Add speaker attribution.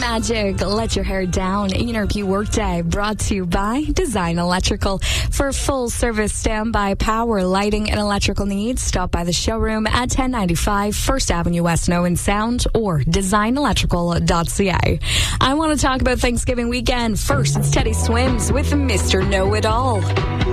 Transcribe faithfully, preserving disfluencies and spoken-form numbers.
Speaker 1: Magic, Let Your Hair Down, A and R P Workday, brought to you by Design Electrical. For full service standby power, lighting, and electrical needs, stop by the showroom at ten ninety-five First Avenue West in Owen Sound or design electrical dot c a. I want to talk about Thanksgiving weekend. First, it's Teddy Swims with Mister Know-It-All.